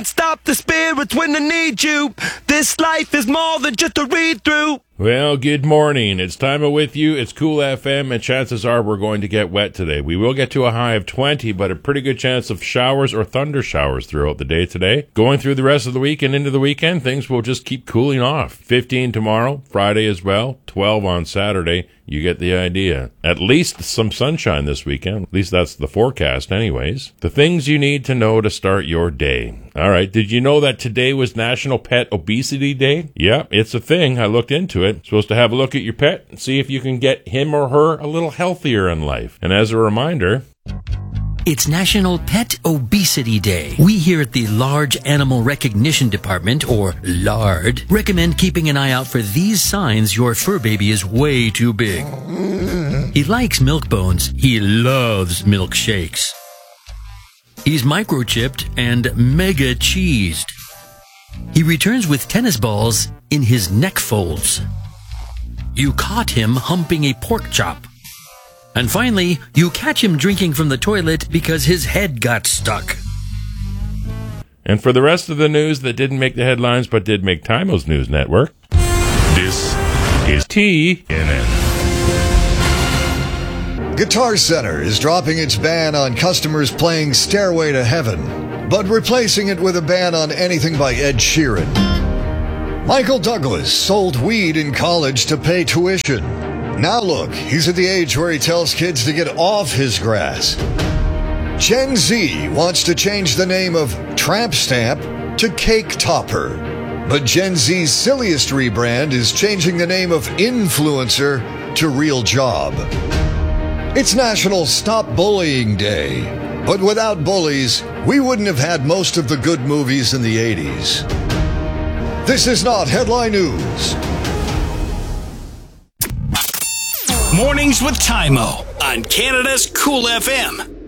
Stop the spirits when they need you. This life is more than just a read-through. Well, good morning. It's Time with you. It's Cool FM, and chances are we're going to get wet today. We will get to a high of 20, but a pretty good chance of showers or thunder showers throughout the day today. Going through the rest of the week and into the weekend, things will just keep cooling off. 15 tomorrow, Friday as well, 12 on Saturday. You get the idea. At least some sunshine this weekend. At least that's the forecast anyways. The things you need to know to start your day. All right, did you know that today was National Pet Obesity Day? Yep, it's a thing. I looked into it. Supposed to have a look at your pet and see if you can get him or her a little healthier in life. And as a reminder, it's National Pet Obesity Day. We here at the Large Animal Recognition Department, or LARD, recommend keeping an eye out for these signs your fur baby is way too big. He likes milk bones. He loves milkshakes. He's microchipped and mega cheesed. He returns with tennis balls in his neck folds. You caught him humping a pork chop. And finally, you catch him drinking from the toilet because his head got stuck. And for the rest of the news that didn't make the headlines but did make Timo's News Network, this is TNN. Guitar Center is dropping its ban on customers playing Stairway to Heaven, but replacing it with a ban on anything by Ed Sheeran. Michael Douglas sold weed in college to pay tuition. Now look, he's at the age where he tells kids to get off his grass. Gen Z wants to change the name of Tramp Stamp to Cake Topper. But Gen Z's silliest rebrand is changing the name of Influencer to Real Job. It's National Stop Bullying Day. But without bullies, we wouldn't have had most of the good movies in the 80s. This is not Headline News. Mornings with Timo on Canada's Cool FM.